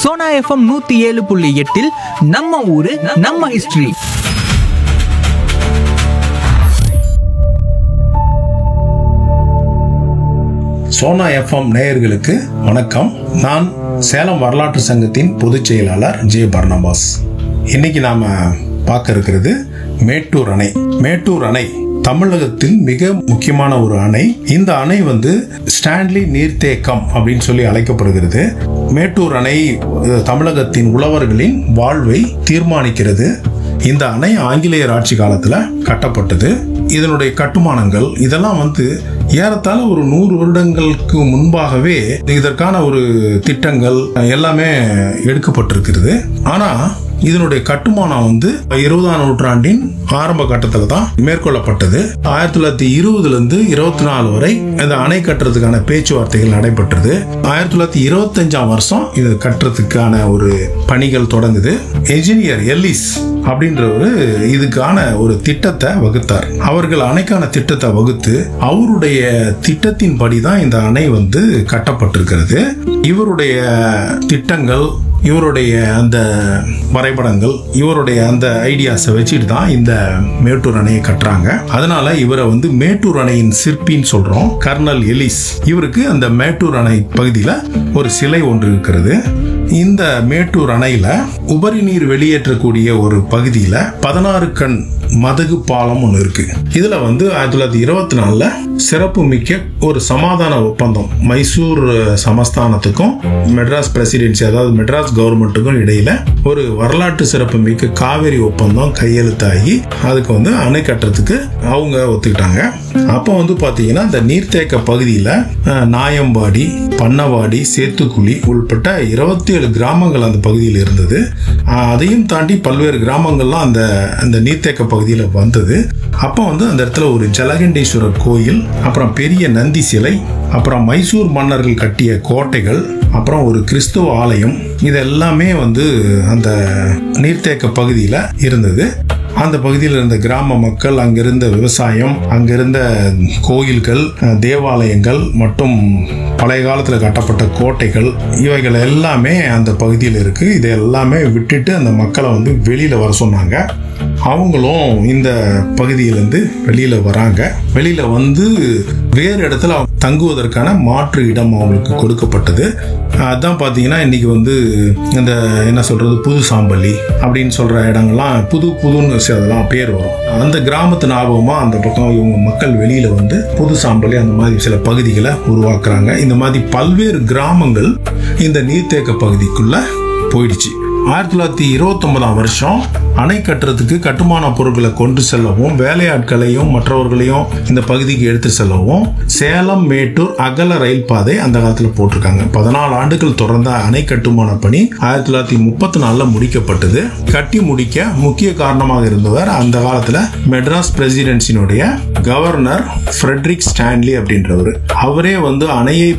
Sona FM 107.8 நம்ம ஊரு நம்ம ஹிஸ்டரி. சோனா எஃப்எம் நேயர்களுக்கு வணக்கம். நான் சேலம் வரலாற்று சங்கத்தின் பொதுச் செயலாளர் ஜே பர்னபாஸ். இன்னைக்கு நாம பார்க்க இருக்கிறது மேட்டூர் அணை. மேட்டூர் அணை தமிழகத்தில் மிக முக்கியமான ஒரு அணை. இந்த அணை ஸ்டான்லி நீர்த்தேக்கம் அப்படின்னு சொல்லி அழைக்கப்படுகிறது. மேட்டூர் அணை தமிழகத்தின் உழவர்களின் வாழ்வை தீர்மானிக்கிறது. இந்த அணை ஆங்கிலேயர் ஆட்சி காலத்துல கட்டப்பட்டது. இதனுடைய கட்டுமானங்கள் இதெல்லாம் ஏறத்தாழ ஒரு 100 வருடங்களுக்கு முன்பாகவே இதற்கான ஒரு திட்டங்கள் எல்லாமே எடுக்கப்பட்டிருக்கிறது. ஆனா இதனுடைய கட்டுமானம் 20ஆம் நூற்றாண்டின் ஆரம்ப கட்டத்துல தான் மேற்கொள்ளப்பட்டது. 1920 இருந்து 24 வரை இந்த அணை கட்டுறதுக்கான பேச்சுவார்த்தைகள் நடைபெற்றது. 1925ஆம் வருஷம் இது கட்டுறதுக்கான ஒரு பணிகள் தொடங்குது. என்ஜினியர் எல்லிஸ் அப்படின்றவரு இதுக்கான ஒரு திட்டத்தை வகுத்தார். அவர்கள் அணைக்கான திட்டத்தை வகுத்து அவருடைய திட்டத்தின் படிதான் இந்த அணை கட்டப்பட்டிருக்கிறது. இவருடைய திட்டங்கள், இவருடைய அந்த வரைபடங்கள், இவருடைய அந்த ஐடியாஸை வச்சுட்டு தான் இந்த மேட்டூர் அணையை கட்டுறாங்க. அதனால இவரை மேட்டூர் அணையின் சிற்பின்னு சொல்றோம். Kernel Ellis. இவருக்கு அந்த மேட்டூர் அணை பகுதியில ஒரு சிலை ஒன்று இருக்கிறது. இந்த மேட்டூர் அணையில உபரி நீர் வெளியேற்றக்கூடிய ஒரு பகுதியில 16 கண் மதகு பாலம் ஒன்று இருக்கு. இதுல 1924 சிறப்பு மிக்க ஒரு சமாதான ஒப்பந்தம் மைசூர் சமஸ்தானத்துக்கும் மெட்ராஸ் பிரசிடென்சி, அதாவது மெட்ராஸ் கவர்மெண்ட்டுக்கும் இடையில ஒரு வரலாற்று சிறப்பு மிக்க காவேரி ஒப்பந்தம் கையெழுத்தாகி அதுக்கு அணை கட்டுறதுக்கு அவங்க ஒத்துக்கிட்டாங்க. அப்போ பாத்தீங்கன்னா இந்த நீர்த்தேக்க பகுதியில நாயம்பாடி, பண்ணவாடி, சேத்துக்குழி உள்பட்ட 27 கிராமங்கள் அந்த பகுதியில் இருந்தது. அதையும் தாண்டி பல்வேறு கிராமங்கள்லாம் அந்த நீர்த்தேக்க பகுதியில் வந்தது. அப்போ அந்த இடத்துல ஒரு ஜலகண்டேஸ்வரர் கோயில், அப்புறம் பெரிய நந்தி சிலை, அப்புறம் மைசூர் மன்னர்கள் கட்டிய கோட்டைகள், அப்புறம் ஒரு கிறிஸ்துவ ஆலயம், இது எல்லாமே அந்த நீர்த்தேக்க பகுதியில் இருந்தது. அந்த பகுதியில் இருந்த கிராம மக்கள், அங்கிருந்த விவசாயம், அங்கிருந்த கோயில்கள், தேவாலயங்கள் மற்றும் பழைய காலத்தில் கட்டப்பட்ட கோட்டைகள், இவைகள் எல்லாமே அந்த பகுதியில் இருக்கு. இதை எல்லாமே விட்டுட்டு அந்த மக்களை வெளியில வர சொன்னாங்க. அவங்களும் இந்த பகுதியிலிருந்து வெளியில வராங்க. வெளியில வேறு இடத்துல தங்குவதற்கான மாற்று இடம் அவங்களுக்கு கொடுக்கப்பட்டது. அதான் பாத்தீங்கன்னா இன்னைக்கு இந்த என்ன சொல்றது, புது சாம்பள்ளி அப்படின்னு சொல்ற இடங்கள்லாம் புதுன்னு அதெல்லாம் பேர் வரும். அந்த கிராமத்து ஞாபகமா அந்த பக்கம் இவங்க மக்கள் வெளியில புது சாம்பள்ளி அந்த மாதிரி சில பகுதிகளை உருவாக்குறாங்க. இந்த மாதிரி பல்வேறு கிராமங்கள் இந்த நீர்த்தேக்க பகுதிக்குள்ள போயிடுச்சு. 1929ஆம் வருஷம் அணை கட்டுறதுக்கு கட்டுமான பொருட்களை கொண்டு செல்லவும், வேலையாட்களையும் மற்றவர்களையும் இந்த பகுதிக்கு எடுத்து செல்லவும் சேலம் மேட்டூர் அகல ரயில் பாதை அந்த காலத்துல போட்டிருக்காங்க. 14 ஆண்டுகள் தொடர்ந்த அணை கட்டுமான பணி 1934 முடிக்கப்பட்டது. கட்டி முடிக்க முக்கிய காரணமாக இருந்தவர் அந்த காலத்துல மெட்ராஸ் பிரசிடென்சினுடைய கவர்னர் ஃப்ரெட்ரிக் ஸ்டான்லி அப்படின்றவர். அவரே அணையை